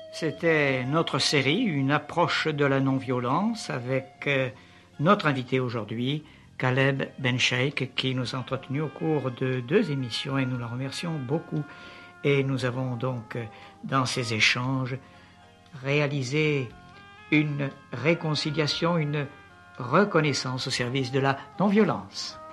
C'était notre série, une approche de la non-violence avec notre invité aujourd'hui, Caleb Ben-Cheikh, qui nous a entretenu au cours de 2 émissions et nous la remercions beaucoup. Et nous avons donc, dans ces échanges, réalisé une réconciliation, une reconnaissance au service de la non-violence.